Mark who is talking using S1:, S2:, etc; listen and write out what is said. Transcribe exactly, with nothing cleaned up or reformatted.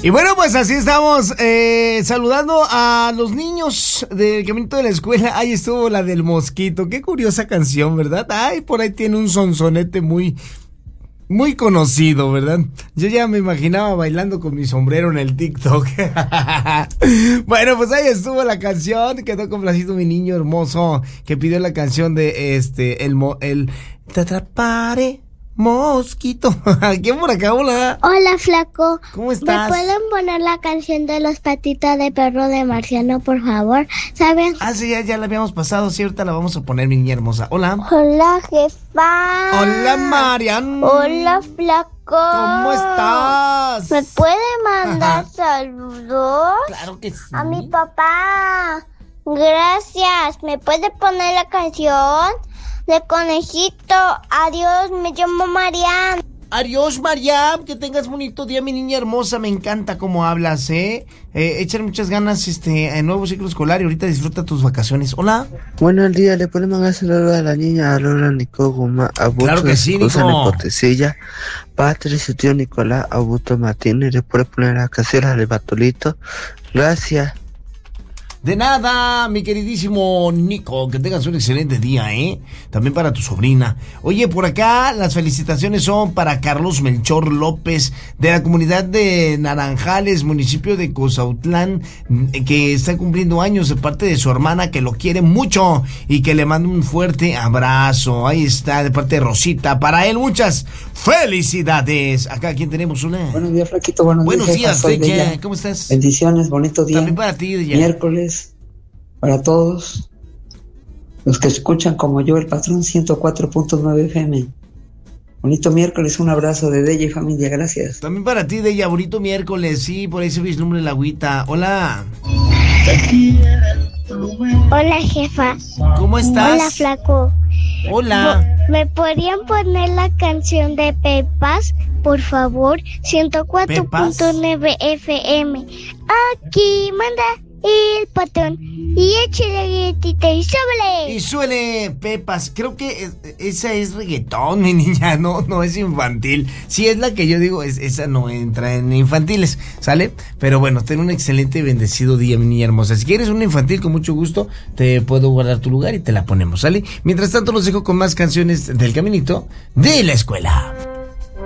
S1: Y bueno, pues así estamos eh, saludando a los niños del caminito de la escuela. Ahí estuvo la del mosquito. Qué curiosa canción, ¿verdad? Ay, por ahí tiene un sonsonete muy, muy conocido, ¿verdad? Yo ya me imaginaba bailando con mi sombrero en el TikTok. Bueno, pues ahí estuvo la canción. Quedó complacido mi niño hermoso que pidió la canción de este, el, mo, el te atraparé. Mosquito. ¿Quién por acá? Hola.
S2: Hola, flaco.
S1: ¿Cómo estás?
S2: ¿Me pueden poner la canción de los patitas de perro de Marciano, por favor? ¿Saben?
S1: Ah, sí, ya, ya la habíamos pasado. Sí, ahorita la vamos a poner, mi niña hermosa. Hola.
S2: Hola, jefa.
S1: Hola, Marian.
S2: Hola, flaco.
S1: ¿Cómo estás?
S2: ¿Me puede mandar saludos?
S1: Claro que sí.
S2: A mi papá. Gracias. ¿Me puede poner la canción de conejito? Adiós, me llamo Mariam.
S1: Adiós, Mariam, que tengas bonito día, mi niña hermosa. Me encanta cómo hablas, ¿eh? eh échale muchas ganas este en nuevo ciclo escolar y ahorita disfruta tus vacaciones. Hola.
S3: Buenos días, ¿le podemos mandar saludos a la niña Aurora Nicoguma, a Busto,
S1: claro que sí, Nico.
S3: Nepotecilla, Patri, su tío Nicolás, Augusto Martínez, le puede poner a Caseras de Batolito. Gracias.
S1: De nada, mi queridísimo Nico, que tengas un excelente día, ¿eh? También para tu sobrina. Oye, por acá las felicitaciones son para Carlos Melchor López, de la comunidad de Naranjales, municipio de Cozautlán, que está cumpliendo años de parte de su hermana, que lo quiere mucho y que le manda un fuerte abrazo. Ahí está, de parte de Rosita. Para él, muchas felicidades. Acá, ¿quién tenemos una?
S4: Buenos días, Flaquito. Buenos,
S1: Buenos
S4: días,
S1: días, Deya. ¿Cómo estás?
S4: Bendiciones, bonito día.
S1: También para ti, Deya.
S4: Miércoles. Para todos los que escuchan como yo el patrón ciento cuatro punto nueve F M. Bonito miércoles, un abrazo de Deya y familia, gracias.
S1: También para ti, Deya, bonito miércoles, sí, por ahí se vislumbra el agüita. Hola.
S2: Hola, jefa.
S1: ¿Cómo estás?
S2: Hola, flaco.
S1: Hola.
S2: ¿Me podrían poner la canción de Pepas, por favor? ciento cuatro punto nueve F M. Aquí manda el patrón. Y échale galletita y súbele.
S1: Y suele, Pepas. Creo que es, esa es reggaetón, mi niña. No, no es infantil. Si es la que yo digo, es, esa no entra en infantiles, ¿sale? Pero bueno, ten un excelente y bendecido día, mi niña hermosa. Si quieres una infantil, con mucho gusto, te puedo guardar tu lugar y te la ponemos, ¿sale? Mientras tanto, los dejo con más canciones del caminito de la escuela.